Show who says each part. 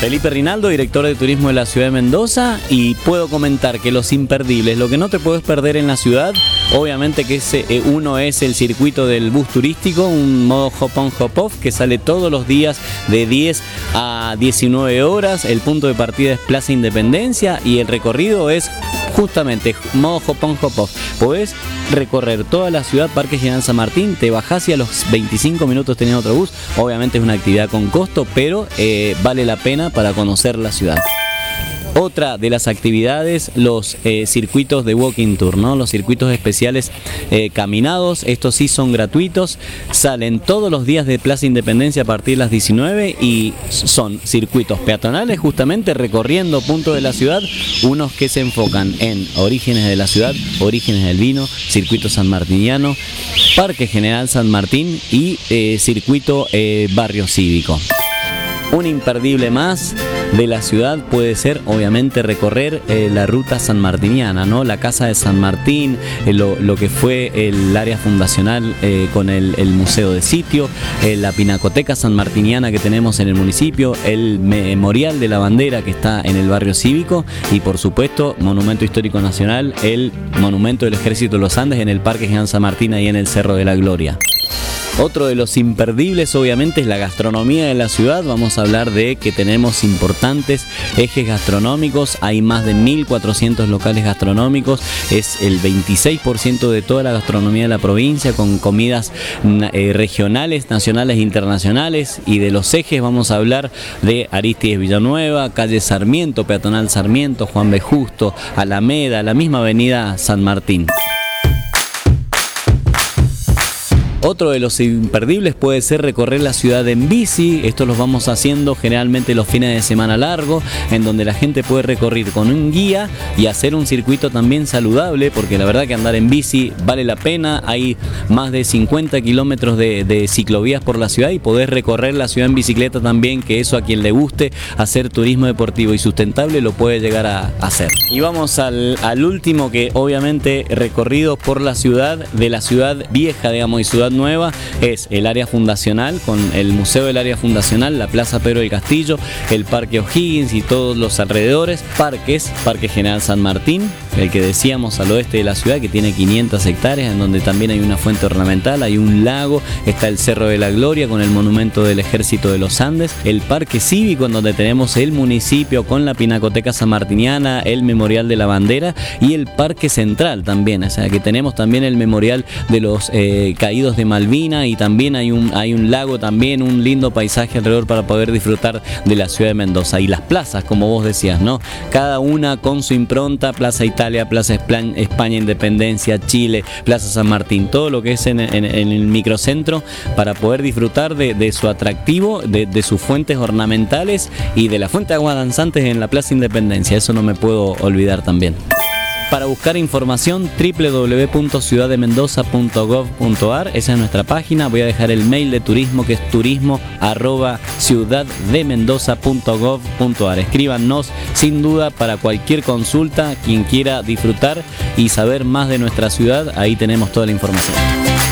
Speaker 1: Felipe Rinaldo, director de turismo de la ciudad de Mendoza, y puedo comentar que los imperdibles, lo que no te puedes perder en la ciudad, obviamente que uno es el circuito del bus turístico, un modo hop on hop off que sale todos los días de 10 a 19 horas, el punto de partida es Plaza Independencia y el recorrido es justamente modo hop on hop off. Podés recorrer toda la ciudad, Parque General San Martín, te bajás y a los 25 minutos tenés otro bus. Obviamente es una actividad con costo, pero vale la pena para conocer la ciudad. Otra de las actividades, los circuitos de walking tour, ¿no? Los circuitos especiales caminados, estos sí son gratuitos, salen todos los días de Plaza Independencia a partir de las 19 y son circuitos peatonales justamente recorriendo puntos de la ciudad, unos que se enfocan en orígenes de la ciudad, orígenes del vino, circuito sanmartiniano, Parque General San Martín y circuito barrio cívico. Un imperdible más de la ciudad puede ser obviamente recorrer la ruta sanmartiniana, ¿no? La Casa de San Martín, lo que fue el área fundacional con el Museo de Sitio, la Pinacoteca sanmartiniana que tenemos en el municipio, el Memorial de la Bandera que está en el barrio cívico y por supuesto Monumento Histórico Nacional, el Monumento del Ejército de los Andes en el Parque General San Martín y en el Cerro de la Gloria. Otro de los imperdibles obviamente es la gastronomía de la ciudad. Vamos a hablar de que tenemos importantes ejes gastronómicos, hay más de 1.400 locales gastronómicos, es el 26% de toda la gastronomía de la provincia con comidas regionales, nacionales e internacionales. Y de los ejes vamos a hablar de Arístides Villanueva, calle Sarmiento, peatonal Sarmiento, Juan B. Justo, Alameda, la misma avenida San Martín. Otro de los imperdibles puede ser recorrer la ciudad en bici. Esto los vamos haciendo generalmente los fines de semana largos, en donde la gente puede recorrer con un guía y hacer un circuito también saludable, porque la verdad que andar en bici vale la pena. Hay más de 50 kilómetros de ciclovías por la ciudad y podés recorrer la ciudad en bicicleta también, que eso a quien le guste hacer turismo deportivo y sustentable lo puede llegar a hacer. Y vamos al último, que obviamente recorrido por la ciudad, de la ciudad vieja, digamos, y ciudad nueva, es el área fundacional con el Museo del Área Fundacional, la Plaza Pedro del Castillo, el Parque O'Higgins y todos los alrededores, parques, Parque General San Martín, el que decíamos al oeste de la ciudad, que tiene 500 hectáreas, en donde también hay una fuente ornamental, hay un lago, está el Cerro de la Gloria con el monumento del Ejército de los Andes, el Parque Cívico, en donde tenemos el municipio con la Pinacoteca sanmartiniana, el Memorial de la Bandera y el Parque Central también, o sea que tenemos también el Memorial de los Caídos de Malvina, y también hay un lago, también un lindo paisaje alrededor para poder disfrutar de la ciudad de Mendoza. Y las plazas, como vos decías, ¿no? Cada una con su impronta, Plaza Italia, Plaza España Independencia, Chile, Plaza San Martín, todo lo que es en el microcentro para poder disfrutar de su atractivo, de sus fuentes ornamentales y de la fuente de aguas danzantes en la Plaza Independencia. Eso no me puedo olvidar también. Para buscar información, www.ciudaddemendoza.gov.ar, esa es nuestra página. Voy a dejar el mail de turismo, que es turismo@ciudaddemendoza.gov.ar. Escríbanos sin duda para cualquier consulta, quien quiera disfrutar y saber más de nuestra ciudad, ahí tenemos toda la información.